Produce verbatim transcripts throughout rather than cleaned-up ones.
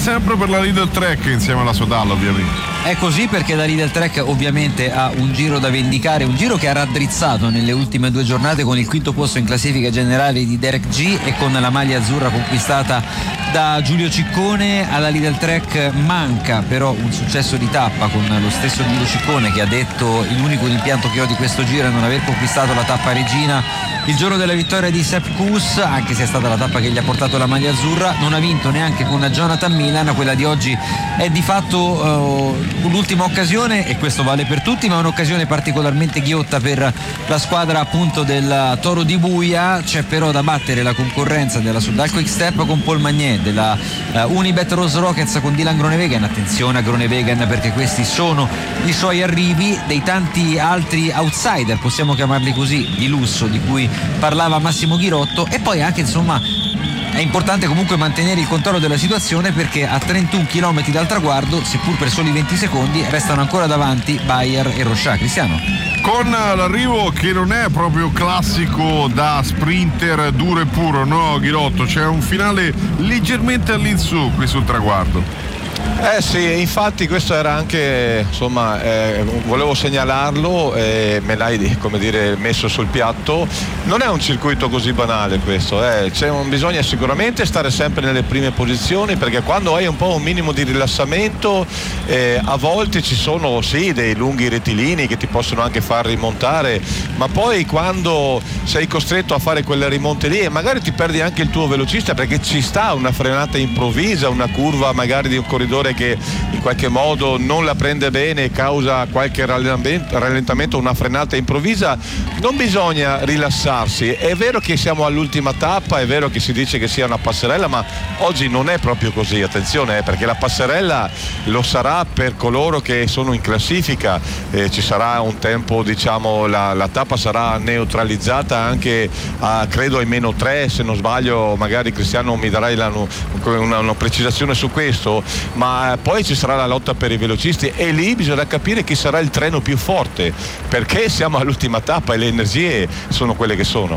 sempre per la Lidl Trek insieme alla Sodalla, ovviamente. È così perché la Lidl Trek ovviamente ha un giro da vendicare, un giro che ha raddrizzato nelle ultime due giornate con il quinto posto in classifica generale di Derek G e con la maglia azzurra conquistata da Giulio Ciccone. Alla Lidl Trek manca però un successo di tappa con lo stesso Giulio Ciccone che ha detto: l'unico rimpianto che ho di questo giro è non aver conquistato la tappa regina il giorno della vittoria di Sepp Kuss, anche se è stata la tappa che gli ha portato la maglia azzurra. Non ha vinto neanche con Jonathan Milan, quella di oggi è di fatto uh, l'ultima occasione, e questo vale per tutti, ma è un'occasione particolarmente ghiotta per la squadra appunto del Toro di Buia. C'è però da battere la concorrenza della Soudal Quick Step con Paul Magnet, della uh, Unibet Rose Rockets con Dylan Groenewegen. Attenzione a Groenewegen perché questi sono i suoi arrivi, dei tanti altri outsider, possiamo chiamarli così, di lusso di cui parlava Massimo Ghirotto. E poi anche insomma è importante comunque mantenere il controllo della situazione, perché a trentuno chilometri dal traguardo, seppur per soli venti secondi, restano ancora davanti Bayer e Rochat. Cristiano? Con l'arrivo che non è proprio classico da sprinter duro e puro, no Ghirotto? C'è un finale leggermente all'insù qui sul traguardo. Eh sì, infatti questo era anche, insomma, eh, volevo segnalarlo e me l'hai, come dire, messo sul piatto. Non è un circuito così banale questo, eh. C'è un, bisogna sicuramente stare sempre nelle prime posizioni, perché quando hai un po' un minimo di rilassamento eh, a volte ci sono sì dei lunghi rettilini che ti possono anche far rimontare, ma poi quando sei costretto a fare quelle rimonte lì e magari ti perdi anche il tuo velocista, perché ci sta una frenata improvvisa, una curva magari di un corridore che in qualche modo non la prende bene e causa qualche rallentamento, una frenata improvvisa, non bisogna rilassarsi. È vero che siamo all'ultima tappa, è vero che si dice che sia una passerella, ma oggi non è proprio così, attenzione, eh, perché la passerella lo sarà per coloro che sono in classifica, eh, ci sarà un tempo, diciamo, la, la tappa sarà neutralizzata anche a, credo ai meno tre, se non sbaglio, magari Cristiano mi darai la, una, una precisazione su questo, ma poi ci sarà la lotta per i velocisti e lì bisogna capire chi sarà il treno più forte, perché siamo all'ultima tappa e le energie sono quelle che sono.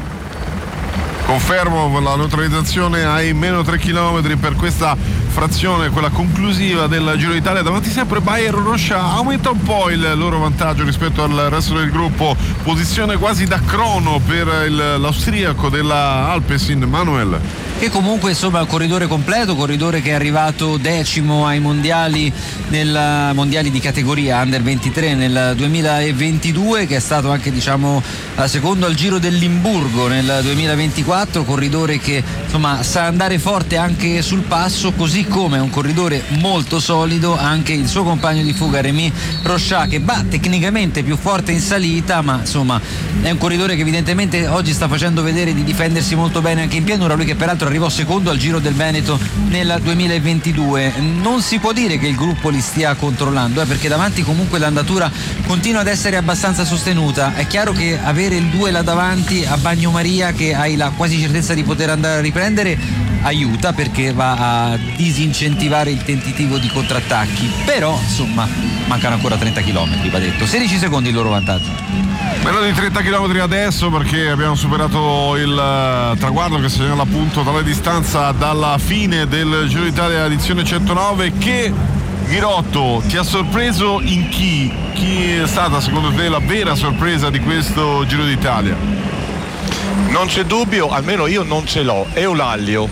Confermo la neutralizzazione ai meno tre chilometri per questa frazione, quella conclusiva del Giro d'Italia. Davanti sempre Bayer e Rochat, aumenta un po' il loro vantaggio rispetto al resto del gruppo, posizione quasi da crono per il, l'austriaco della Alpecin, Manuel, che comunque insomma è un corridore completo, corridore che è arrivato decimo ai mondiali, nel mondiali di categoria under ventitré nel duemilaventidue, che è stato anche, diciamo, secondo al Giro del Limburgo nel duemilaventiquattro, corridore che insomma sa andare forte anche sul passo, così come è un corridore molto solido anche il suo compagno di fuga Rémi Rochat, che va tecnicamente più forte in salita, ma insomma è un corridore che evidentemente oggi sta facendo vedere di difendersi molto bene anche in pianura. Lui che peraltro arrivò secondo al Giro del Veneto nel duemilaventidue. Non si può dire che il gruppo li stia controllando, eh, perché davanti comunque l'andatura continua ad essere abbastanza sostenuta. È chiaro che avere il due là davanti a Bagnomaria, che hai la quasi certezza di poter andare a riprendere, aiuta, perché va a disincentivare il tentativo di contrattacchi, però insomma mancano ancora trenta chilometri, va detto, sedici secondi il loro vantaggio. Meno di trenta chilometri adesso, perché abbiamo superato il uh, traguardo che segnala appunto tale distanza dalla fine del Giro d'Italia edizione centonove. Che Ghirotto ti ha sorpreso in chi? Chi è stata secondo te la vera sorpresa di questo Giro d'Italia? Non c'è dubbio, almeno io non ce l'ho, Eulallio,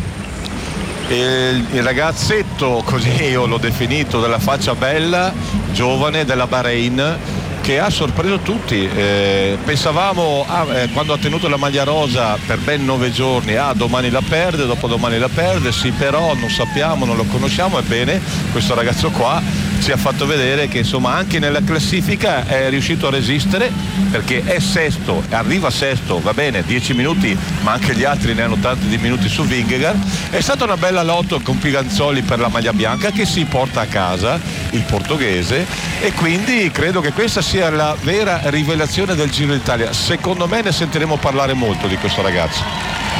il, il ragazzetto, così io l'ho definito, della faccia bella, giovane, della Bahrain, che ha sorpreso tutti. Eh, pensavamo ah, eh, quando ha tenuto la maglia rosa per ben nove giorni, ah domani la perde, dopodomani la perde, sì, però non sappiamo, non lo conosciamo. Ebbene, questo ragazzo qua ci ha fatto vedere che insomma anche nella classifica è riuscito a resistere, perché è sesto, arriva sesto, va bene, dieci minuti, ma anche gli altri ne hanno tanti di minuti su Vingegaard. È stata una bella lotta con Piganzoli per la maglia bianca, che si porta a casa il portoghese, e quindi credo che questa sia la vera rivelazione del Giro d'Italia. Secondo me ne sentiremo parlare molto di questo ragazzo.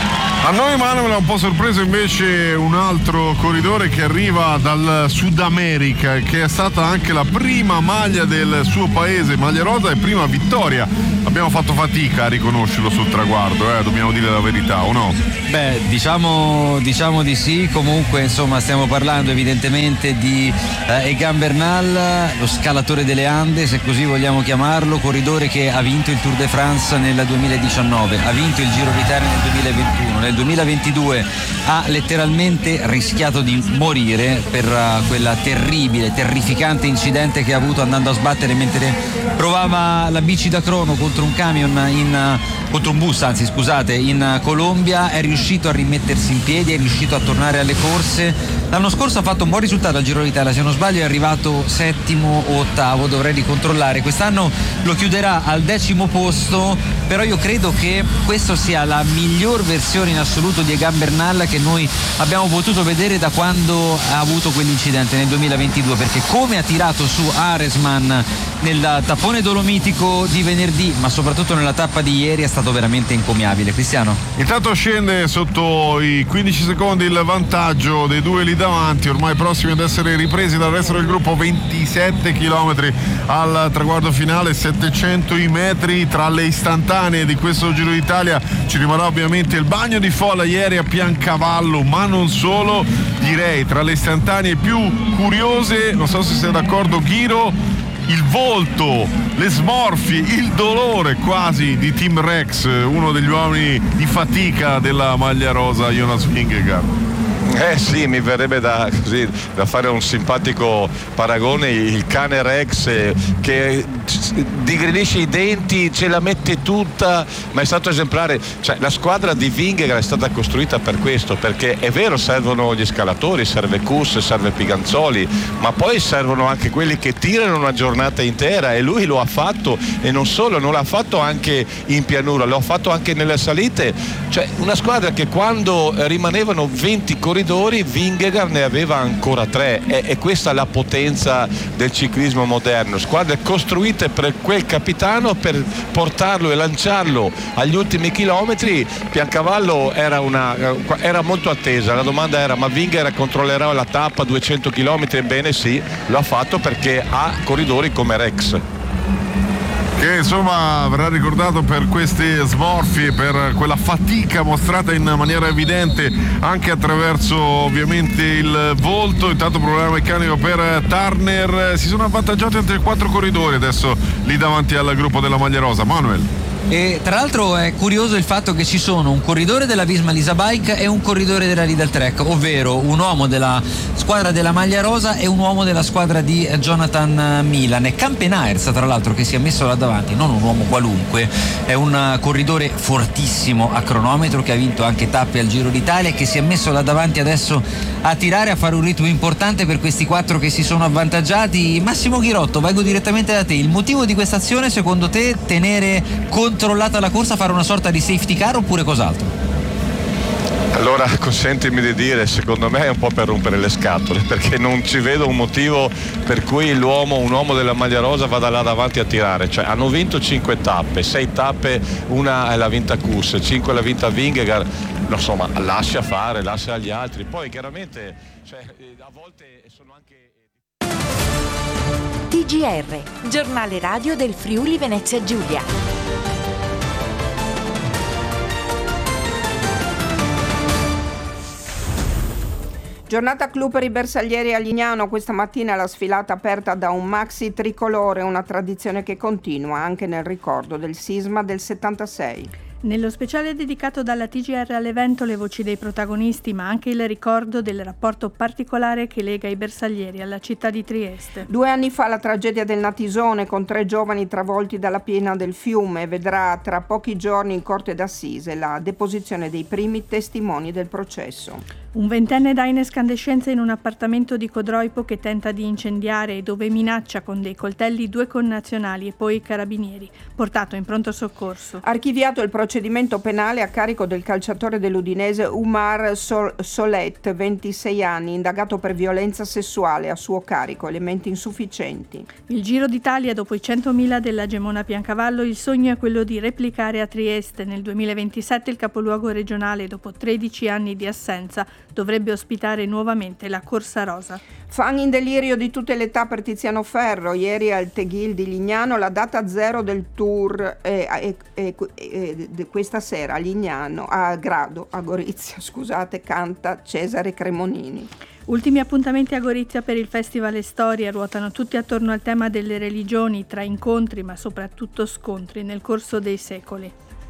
A noi Manuel ha un po' sorpreso invece un altro corridore che arriva dal Sud America, che è stata anche la prima maglia del suo paese, maglia rosa, e prima vittoria. Abbiamo fatto fatica a riconoscerlo sul traguardo, eh, dobbiamo dire la verità, o no? Beh, diciamo, diciamo di sì. Comunque insomma stiamo parlando evidentemente di eh, Egan Bernal, lo scalatore delle Ande, se così vogliamo chiamarlo, corridore che ha vinto il Tour de France nel duemiladiciannove, ha vinto il Giro d'Italia nel duemilaventuno, nel duemilaventidue ha letteralmente rischiato di morire per uh, quella terribile, terrificante incidente che ha avuto andando a sbattere mentre provava la bici da crono contro un camion in uh, contro un bus, anzi scusate, in uh, Colombia. È riuscito a rimettersi in piedi, è riuscito a tornare alle corse. L'anno scorso ha fatto un buon risultato al Giro d'Italia, se non sbaglio è arrivato settimo o ottavo, dovrei ricontrollare. Quest'anno lo chiuderà al decimo posto, però io credo che questa sia la miglior versione in assoluto di Egan Bernal che noi abbiamo potuto vedere da quando ha avuto quell'incidente nel duemilaventidue, perché come ha tirato su Aresman nel tappone dolomitico di venerdì, ma soprattutto nella tappa di ieri, è stato veramente encomiabile. Cristiano? Intanto scende sotto i quindici secondi il vantaggio dei due lì davanti, ormai prossimi ad essere ripresi dal resto del gruppo. Ventisette chilometri al traguardo finale, settecento i metri tra le istantanee di questo Giro d'Italia. Ci rimarrà ovviamente il bagno di folla ieri a Piancavallo, ma non solo. Direi tra le istantanee più curiose, non so se sei d'accordo Ghiro, il volto, le smorfie, il dolore quasi di Team Rex, uno degli uomini di fatica della maglia rosa, Jonas Vingegaard. Eh sì, mi verrebbe da, così, da fare un simpatico paragone, il cane Rex eh, che digrinisce i denti, ce la mette tutta, ma è stato esemplare. Cioè, la squadra di Vingegaard è stata costruita per questo, perché è vero, servono gli scalatori, serve Kuss, serve Piganzoli, ma poi servono anche quelli che tirano una giornata intera, e lui lo ha fatto, e non solo, non l'ha fatto anche in pianura, lo ha fatto anche nelle salite. Cioè, una squadra che quando rimanevano venti corridori, Vingegaard ne aveva ancora tre, e, e questa è la potenza del ciclismo moderno, squadre costruite per quel capitano, per portarlo e lanciarlo agli ultimi chilometri. Piancavallo era, una, era molto attesa, la domanda era: ma Vingegaard controllerà la tappa duecento chilometri? Ebbene sì, lo ha fatto, perché ha corridori come Rex, che insomma verrà ricordato per queste smorfie, per quella fatica mostrata in maniera evidente anche attraverso ovviamente il volto. Intanto problema meccanico per Turner, si sono avvantaggiati altri quattro corridori adesso lì davanti al gruppo della maglia rosa. Manuel? E tra l'altro è curioso il fatto che ci sono un corridore della Visma Lease Bike e un corridore della Lidl Trek, ovvero un uomo della squadra della maglia rosa e un uomo della squadra di Jonathan Milan. E Campenaerts, tra l'altro, che si è messo là davanti, non un uomo qualunque, è un corridore fortissimo a cronometro che ha vinto anche tappe al Giro d'Italia e che si è messo là davanti adesso a tirare, a fare un ritmo importante per questi quattro che si sono avvantaggiati. Massimo Ghirotto, vengo direttamente da te. Il motivo di questa azione, secondo te, tenere controllata la corsa, fare una sorta di safety car, oppure cos'altro? Allora, consentimi di dire, secondo me è un po' per rompere le scatole, perché non ci vedo un motivo per cui l'uomo, un uomo della maglia rosa vada là davanti a tirare. Cioè, hanno vinto cinque tappe, sei tappe, una l'ha vinta Kuss, cinque l'ha vinta Vingegaard. No, insomma, lascia fare, lascia agli altri. Poi chiaramente, cioè, a volte sono anche... T G R, giornale radio del Friuli Venezia Giulia. Giornata clou per i bersaglieri a Lignano. Questa mattina la sfilata aperta da un maxi tricolore, una tradizione che continua anche nel ricordo del sisma del settantasei. Nello speciale dedicato dalla T G R all'evento le voci dei protagonisti, ma anche il ricordo del rapporto particolare che lega i bersaglieri alla città di Trieste. Due anni fa la tragedia del Natisone, con tre giovani travolti dalla piena del fiume, vedrà tra pochi giorni in Corte d'Assise la deposizione dei primi testimoni del processo. Un ventenne dà in escandescenza in un appartamento di Codroipo che tenta di incendiare e dove minaccia con dei coltelli due connazionali e poi i carabinieri, portato in pronto soccorso. Archiviato il procedimento penale a carico del calciatore dell'Udinese Umar Sol- Solet, ventisei anni, indagato per violenza sessuale a suo carico, elementi insufficienti. Il Giro d'Italia, dopo i centomila della Gemona Piancavallo, il sogno è quello di replicare a Trieste nel duemilaventisette il capoluogo regionale dopo tredici anni di assenza. Dovrebbe ospitare nuovamente la Corsa Rosa. Fan in delirio di tutte le età per Tiziano Ferro. Ieri al Teghil di Lignano la data zero del tour e eh, eh, eh, eh, questa sera a Lignano, a Grado, a Gorizia, scusate, canta Cesare Cremonini. Ultimi appuntamenti a Gorizia per il Festival e Storia ruotano tutti attorno al tema delle religioni, tra incontri ma soprattutto scontri nel corso dei secoli.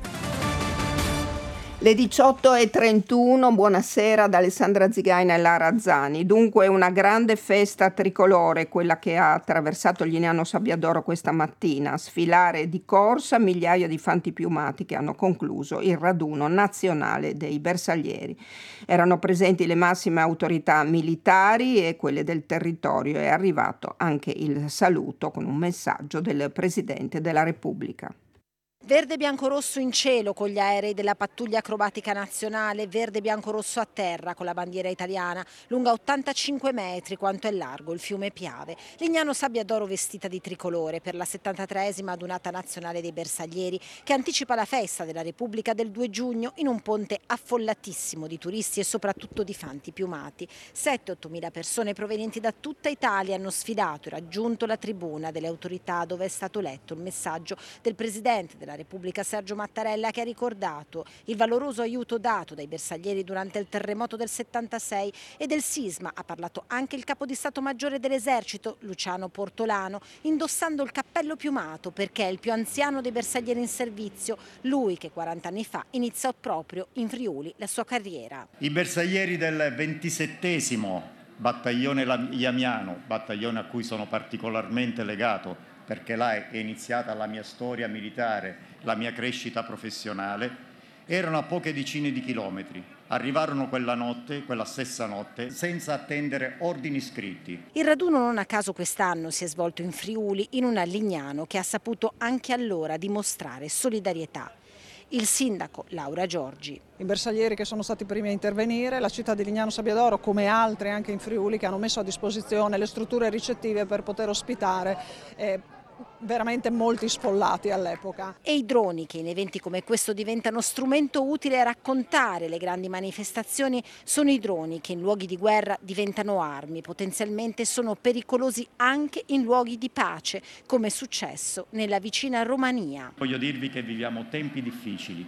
Le diciotto e trentuno, buonasera da Alessandra Zigaina e Lara Zani. Dunque una grande festa tricolore, quella che ha attraversato il Lignano Sabbiadoro questa mattina. A sfilare di corsa migliaia di fanti piumati che hanno concluso il raduno nazionale dei bersaglieri. Erano presenti le massime autorità militari e quelle del territorio. È arrivato anche il saluto con un messaggio del Presidente della Repubblica. Verde bianco rosso in cielo con gli aerei della pattuglia acrobatica nazionale, verde bianco rosso a terra con la bandiera italiana, lunga ottantacinque metri quanto è largo il fiume Piave. Lignano Sabbiadoro vestita di tricolore per la settantatreesima adunata nazionale dei bersaglieri che anticipa la festa della Repubblica del due giugno in un ponte affollatissimo di turisti e soprattutto di fanti piumati. sette otto mila persone provenienti da tutta Italia hanno sfidato e raggiunto la tribuna delle autorità dove è stato letto il messaggio del Presidente della Repubblica Sergio Mattarella, che ha ricordato il valoroso aiuto dato dai bersaglieri durante il terremoto del settantasei e del sisma. Ha parlato anche il capo di Stato Maggiore dell'Esercito Luciano Portolano, indossando il cappello piumato perché è il più anziano dei bersaglieri in servizio, lui che quaranta anni fa iniziò proprio in Friuli la sua carriera. I bersaglieri del ventisettesimo battaglione Iamiano, battaglione a cui sono particolarmente legato perché là è iniziata la mia storia militare, la mia crescita professionale, erano a poche decine di chilometri. Arrivarono quella notte, quella stessa notte, senza attendere ordini scritti. Il raduno non a caso quest'anno si è svolto in Friuli, in un Lignano che ha saputo anche allora dimostrare solidarietà. Il sindaco Laura Giorgi. I bersaglieri che sono stati i primi a intervenire, la città di Lignano Sabbiadoro come altre anche in Friuli che hanno messo a disposizione le strutture ricettive per poter ospitare eh, veramente molti sfollati all'epoca. E i droni che in eventi come questo diventano strumento utile a raccontare le grandi manifestazioni sono i droni che in luoghi di guerra diventano armi, potenzialmente sono pericolosi anche in luoghi di pace, come è successo nella vicina Romania. Voglio dirvi che viviamo tempi difficili,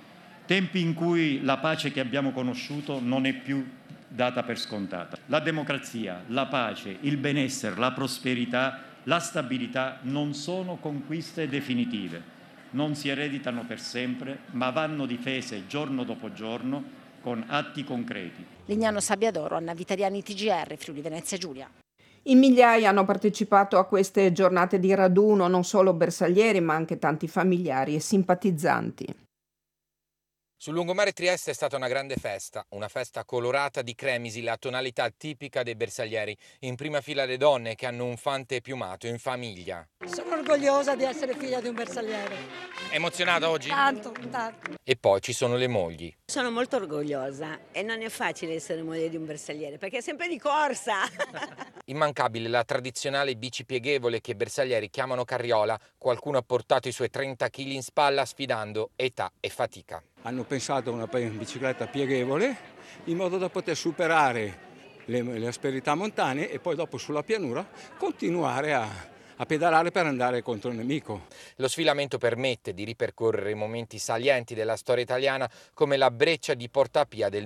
tempi in cui la pace che abbiamo conosciuto non è più data per scontata. La democrazia, la pace, il benessere, la prosperità, la stabilità non sono conquiste definitive, non si ereditano per sempre, ma vanno difese giorno dopo giorno con atti concreti. Lignano Sabbiadoro, Anna Vitariani, T G R, Friuli Venezia Giulia. In migliaia hanno partecipato a queste giornate di raduno, non solo bersaglieri ma anche tanti familiari e simpatizzanti. Sul lungomare Trieste è stata una grande festa, una festa colorata di cremisi, la tonalità tipica dei bersaglieri. In prima fila le donne che hanno un fante piumato in famiglia. Sono orgogliosa di essere figlia di un bersagliere. Emozionata oggi? Tanto, tanto. E poi ci sono le mogli. Sono molto orgogliosa e non è facile essere moglie di un bersagliere perché è sempre di corsa. Immancabile la tradizionale bici pieghevole che i bersaglieri chiamano carriola. Qualcuno ha portato i suoi trenta chili in spalla sfidando età e fatica. Hanno pensato a una bicicletta pieghevole in modo da poter superare le, le asperità montane e poi dopo sulla pianura continuare a, a pedalare per andare contro il nemico. Lo sfilamento permette di ripercorrere i momenti salienti della storia italiana come la breccia di Porta Pia del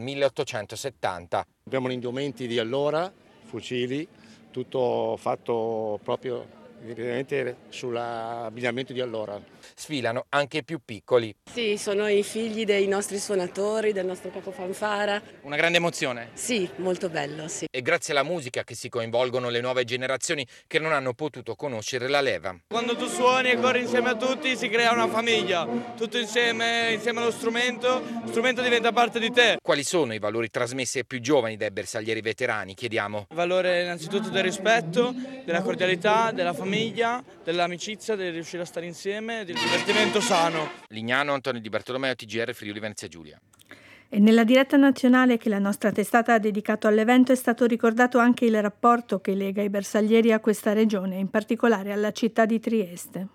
milleottocentosettanta. Abbiamo gli indumenti di allora, fucili, tutto fatto proprio evidentemente sull'abbigliamento di allora. Sfilano anche i più piccoli. Sì, sono i figli dei nostri suonatori, del nostro capo fanfara. Una grande emozione. Sì, molto bello, sì. E grazie alla musica che si coinvolgono le nuove generazioni che non hanno potuto conoscere la leva. Quando tu suoni e corri insieme a tutti si crea una famiglia, tutto insieme, insieme allo strumento, lo strumento diventa parte di te. Quali sono i valori trasmessi ai più giovani dai bersaglieri veterani, chiediamo? Il valore innanzitutto del rispetto, della cordialità, della famiglia, dell'amicizia, del riuscire a stare insieme, del divertimento sano. Lignano, Antonio Di Bartolomeo, T G R Friuli Venezia Giulia. E nella diretta nazionale che la nostra testata ha dedicato all'evento è stato ricordato anche il rapporto che lega i bersaglieri a questa regione, in particolare alla città di Trieste.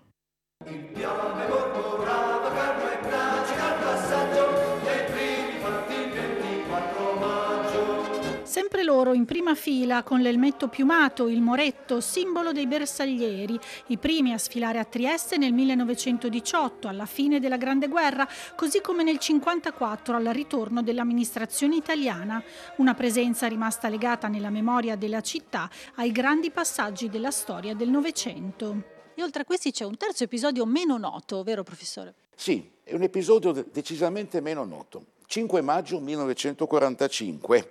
Sempre loro in prima fila con l'elmetto piumato, il moretto, simbolo dei bersaglieri, i primi a sfilare a Trieste nel millenovecentodiciotto, alla fine della Grande Guerra, così come nel cinquantaquattro al ritorno dell'amministrazione italiana, una presenza rimasta legata nella memoria della città ai grandi passaggi della storia del Novecento. E oltre a questi c'è un terzo episodio meno noto, vero professore? Sì, è un episodio decisamente meno noto. cinque maggio millenovecentoquarantacinque.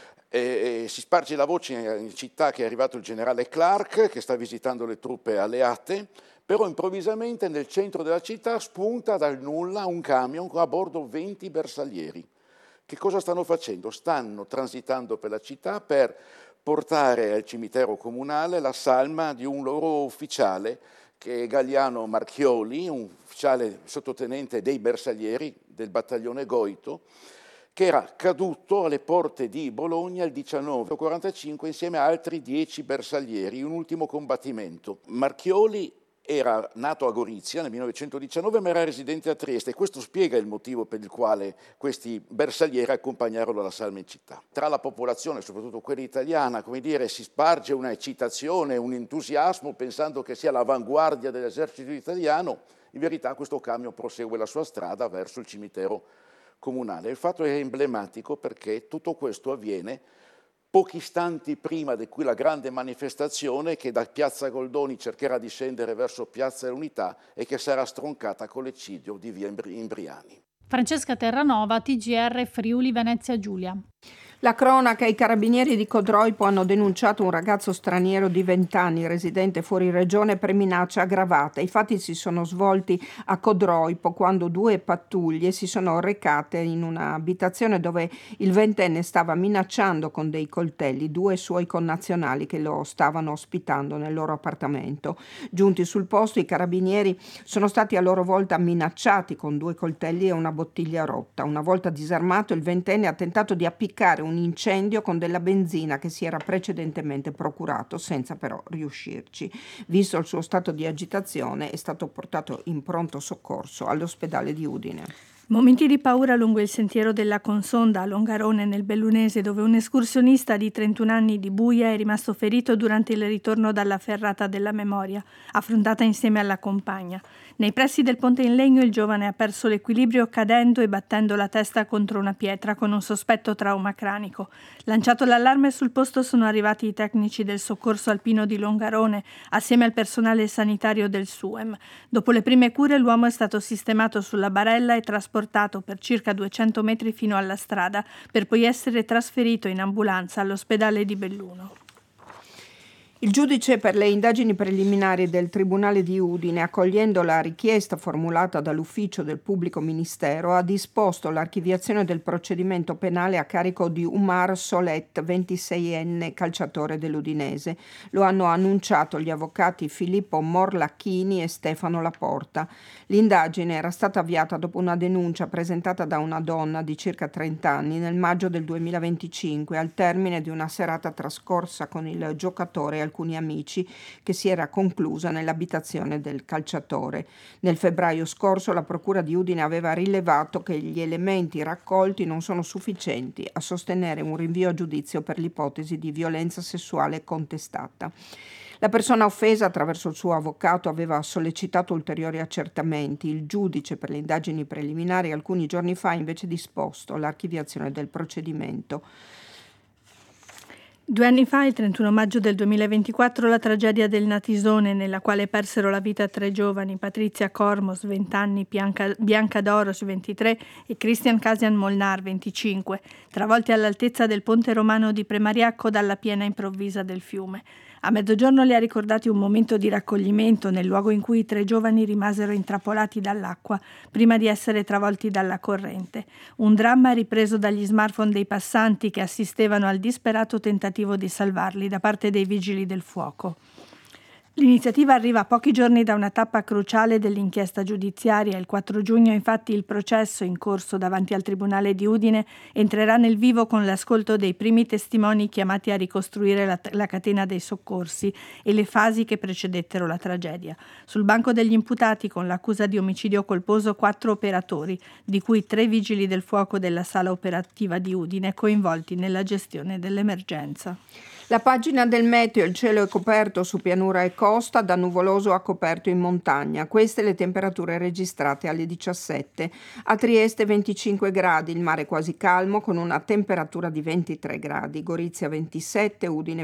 E si sparge la voce in città che è arrivato il generale Clark, che sta visitando le truppe alleate, però improvvisamente nel centro della città spunta dal nulla un camion con a bordo venti bersaglieri. Che cosa stanno facendo? Stanno transitando per la città per portare al cimitero comunale la salma di un loro ufficiale, che è Galliano Marchioli, un ufficiale sottotenente dei bersaglieri del battaglione Goito, che era caduto alle porte di Bologna il diciannove quarantacinque insieme a altri dieci bersaglieri in un ultimo combattimento. Marchioli era nato a Gorizia nel millenovecentodiciannove ma era residente a Trieste e questo spiega il motivo per il quale questi bersaglieri accompagnarono la salma in città. Tra la popolazione, soprattutto quella italiana, come dire, si sparge una eccitazione, un entusiasmo pensando che sia l'avanguardia dell'esercito italiano. In verità questo camion prosegue la sua strada verso il cimitero comunale. Il fatto è emblematico perché tutto questo avviene pochi istanti prima di quella grande manifestazione che da Piazza Goldoni cercherà di scendere verso Piazza dell'Unità e che sarà stroncata con l'eccidio di via Imbriani. Francesca Terranova, T G R Friuli Venezia Giulia. La cronaca: i carabinieri di Codroipo hanno denunciato un ragazzo straniero di venti anni residente fuori regione per minaccia aggravata. I fatti si sono svolti a Codroipo quando due pattuglie si sono recate in un'abitazione dove il ventenne stava minacciando con dei coltelli due suoi connazionali che lo stavano ospitando nel loro appartamento. Giunti sul posto, i carabinieri sono stati a loro volta minacciati con due coltelli e una bottiglia rotta. Una volta disarmato, il ventenne ha tentato di appiccare un un incendio con della benzina che si era precedentemente procurato, senza però riuscirci. Visto il suo stato di agitazione, è stato portato in pronto soccorso all'ospedale di Udine. Momenti di paura lungo il sentiero della Consonda a Longarone nel Bellunese, dove un escursionista di trentuno anni di Buia è rimasto ferito durante il ritorno dalla ferrata della memoria, affrontata insieme alla compagna. Nei pressi del ponte in legno il giovane ha perso l'equilibrio cadendo e battendo la testa contro una pietra con un sospetto trauma cranico. Lanciato l'allarme, sul posto sono arrivati i tecnici del soccorso alpino di Longarone assieme al personale sanitario del SUEM. Dopo le prime cure l'uomo è stato sistemato sulla barella e trasportato per circa duecento metri fino alla strada per poi essere trasferito in ambulanza all'ospedale di Belluno. Il giudice per le indagini preliminari del Tribunale di Udine, accogliendo la richiesta formulata dall'ufficio del pubblico ministero, ha disposto l'archiviazione del procedimento penale a carico di Umar Solet, ventiseienne calciatore dell'Udinese. Lo hanno annunciato gli avvocati Filippo Morlacchini e Stefano Laporta. L'indagine era stata avviata dopo una denuncia presentata da una donna di circa trenta anni nel maggio del duemilaventicinque, al termine di una serata trascorsa con il giocatore e alcuni amici, che si era conclusa nell'abitazione del calciatore. Nel febbraio scorso la Procura di Udine aveva rilevato che gli elementi raccolti non sono sufficienti a sostenere un rinvio a giudizio per l'ipotesi di violenza sessuale contestata. La persona offesa, attraverso il suo avvocato, aveva sollecitato ulteriori accertamenti. Il giudice per le indagini preliminari alcuni giorni fa ha invece disposto l'archiviazione del procedimento. Due anni fa, il trentuno maggio del duemilaventiquattro, la tragedia del Natisone, nella quale persero la vita tre giovani, Patrizia Cormos, venti anni, Bianca, Bianca Doros, ventitré, e Christian Casian Molnar, venticinque, travolti all'altezza del ponte romano di Premariacco dalla piena improvvisa del fiume. A mezzogiorno li ha ricordati un momento di raccoglimento nel luogo in cui i tre giovani rimasero intrappolati dall'acqua prima di essere travolti dalla corrente. Un dramma ripreso dagli smartphone dei passanti che assistevano al disperato tentativo di salvarli da parte dei vigili del fuoco. L'iniziativa arriva a pochi giorni da una tappa cruciale dell'inchiesta giudiziaria. Il quattro giugno, infatti, il processo in corso davanti al Tribunale di Udine entrerà nel vivo con l'ascolto dei primi testimoni chiamati a ricostruire la, la catena dei soccorsi e le fasi che precedettero la tragedia. Sul banco degli imputati, con l'accusa di omicidio colposo, quattro operatori, di cui tre vigili del fuoco della sala operativa di Udine, coinvolti nella gestione dell'emergenza. La pagina del meteo: il cielo è coperto su pianura e costa, da nuvoloso a coperto in montagna. Queste le temperature registrate alle diciassette. A Trieste venticinque gradi, il mare quasi calmo con una temperatura di ventitré gradi, Gorizia ventisette, Udine